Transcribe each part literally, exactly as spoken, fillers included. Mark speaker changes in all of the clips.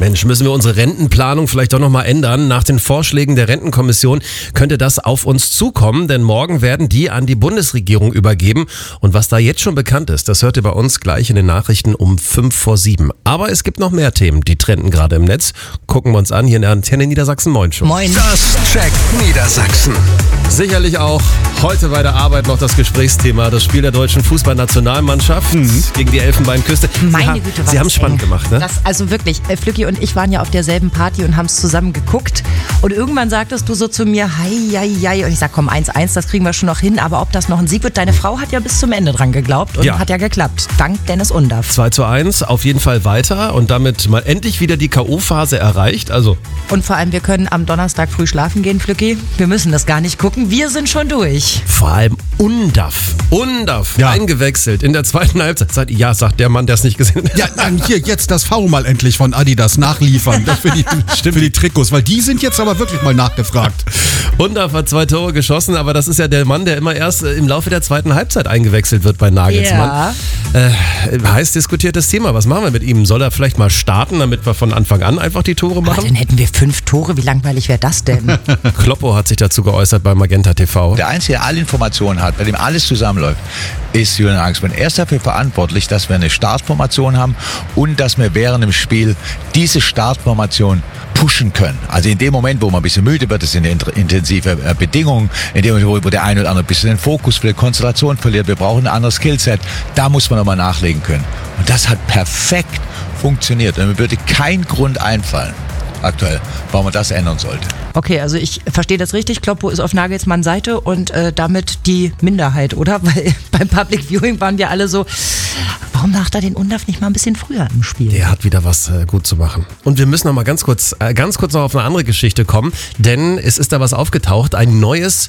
Speaker 1: Mensch, müssen wir unsere Rentenplanung vielleicht doch nochmal ändern? Nach den Vorschlägen der Rentenkommission könnte das auf uns zukommen, denn morgen werden die an die Bundesregierung übergeben. Und was da jetzt schon bekannt ist, das hört ihr bei uns gleich in den Nachrichten um fünf vor sieben. Aber es gibt noch mehr Themen, die trenden gerade im Netz. Gucken wir uns an hier in der Antenne Niedersachsen. Moin schon.
Speaker 2: Moin.
Speaker 3: Das checkt Niedersachsen.
Speaker 1: Sicherlich auch heute bei der Arbeit noch das Gesprächsthema, das Spiel der deutschen Fußballnationalmannschaft mhm. gegen die Elfenbeinküste.
Speaker 2: Meine
Speaker 1: Sie
Speaker 2: Güte,
Speaker 1: Sie haben es spannend gemacht, ne?
Speaker 2: Das, also wirklich, äh, Flücki und ich waren ja auf derselben Party und haben es zusammen geguckt. Und irgendwann sagtest du so zu mir, hei, hei, hei. Und ich sag, komm, eins eins, das kriegen wir schon noch hin. Aber ob das noch ein Sieg wird, deine Frau hat ja bis zum Ende dran geglaubt und
Speaker 1: Ja.
Speaker 2: hat ja geklappt. Dank Dennis Undaff.
Speaker 1: zwei zu eins, auf jeden Fall weiter und damit mal endlich wieder die K O-Phase erreicht. Also
Speaker 2: Und vor allem, wir können am Donnerstag früh schlafen gehen, Flücki. Wir müssen das gar nicht gucken. Wir sind schon durch.
Speaker 1: vor allem Undaff. Undaff
Speaker 4: Ja.
Speaker 1: eingewechselt in der zweiten Halbzeit. Ja, sagt der Mann, der es nicht gesehen hat.
Speaker 4: Ja, dann hier jetzt das V mal endlich von Adidas nachliefern. Das für die, für die Trikots, weil die sind jetzt aber wirklich mal nachgefragt.
Speaker 1: Undaff hat zwei Tore geschossen, aber das ist ja der Mann, der immer erst äh, im Laufe der zweiten Halbzeit eingewechselt wird bei Nagelsmann.
Speaker 2: Ja.
Speaker 1: Äh, heiß diskutiertes Thema. Was machen wir mit ihm? Soll er vielleicht mal starten, damit wir von Anfang an einfach die Tore
Speaker 2: Aber
Speaker 1: machen?
Speaker 2: dann hätten wir fünf Tore. Wie langweilig wäre das denn?
Speaker 1: Kloppo hat sich dazu geäußert bei Magenta T V.
Speaker 5: Der Einzige, der alle Informationen hat, bei dem alles zusammenläuft, ist Julian Nagelsmann. Er ist dafür verantwortlich, dass wir eine Startformation haben und dass wir während dem Spiel diese Startformation pushen können. Also in dem Moment, wo man ein bisschen müde wird, das sind intensive Bedingungen, in dem Moment, wo der eine oder andere ein bisschen den Fokus verliert, Konzentration verliert, wir brauchen ein anderes Skillset, da muss man nochmal nachlegen können. Und das hat perfekt funktioniert. Und mir würde kein Grund einfallen, aktuell, warum man das ändern sollte.
Speaker 2: Okay, also ich verstehe das richtig. Kloppo ist auf Nagelsmanns Seite und äh, damit die Minderheit, oder? Weil beim Public Viewing waren wir alle so, warum macht er den Undaff nicht mal ein bisschen früher im Spiel?
Speaker 1: Der hat wieder was äh, gut zu machen. Und wir müssen noch mal ganz kurz, äh, ganz kurz noch auf eine andere Geschichte kommen, denn es ist da was aufgetaucht, ein neues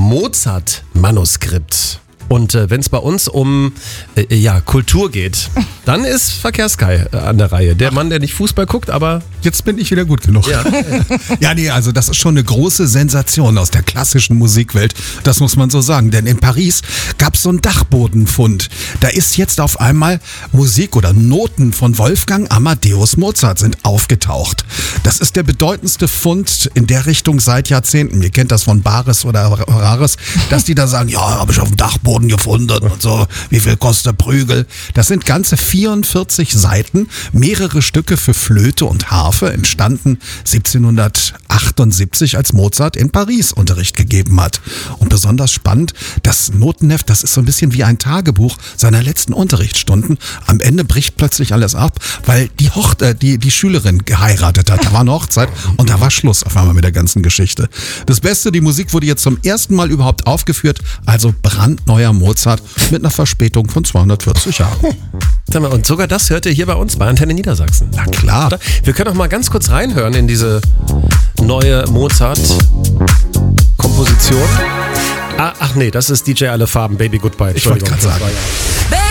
Speaker 1: Mozart-Manuskript. Und äh, wenn es bei uns um äh, ja, Kultur geht, dann ist Verkehrssky äh, an der Reihe. Der Mann, der nicht Fußball guckt, aber...
Speaker 4: Jetzt bin ich wieder gut genug.
Speaker 1: Ja.
Speaker 4: Ja, nee, also das ist schon eine große Sensation aus der klassischen Musikwelt. Das muss man so sagen. Denn in Paris gab es so einen Dachbodenfund. Da ist jetzt auf einmal Musik oder Noten von Wolfgang Amadeus Mozart sind aufgetaucht. Das ist der bedeutendste Fund in der Richtung seit Jahrzehnten. Ihr kennt das von Bares oder Rares, dass die da sagen, ja, habe ich auf dem Dachboden gefunden und so. Wie viel kostet Prügel? Das sind ganze vierundvierzig Seiten, mehrere Stücke für Flöte und Harfe, entstanden siebzehnhundertachtundsiebzig, als Mozart in Paris Unterricht gegeben hat. Und besonders spannend, das Notenheft, das ist so ein bisschen wie ein Tagebuch seiner letzten Unterrichtsstunden. Am Ende bricht plötzlich alles ab, weil die, Hocht äh, die, die Schülerin geheiratet hat. Da war eine Hochzeit und da war Schluss auf einmal mit der ganzen Geschichte. Das Beste, die Musik wurde jetzt zum ersten Mal überhaupt aufgeführt, also brandneuer Mozart mit einer Verspätung von zweihundertvierzig Jahren.
Speaker 1: Und sogar das hört ihr hier bei uns bei Antenne Niedersachsen.
Speaker 4: Na klar.
Speaker 1: Wir können auch mal ganz kurz reinhören in diese neue Mozart-Komposition. Ah, ach nee, das ist D J Alle Farben, Baby Goodbye.
Speaker 4: Ich wollte gerade sagen.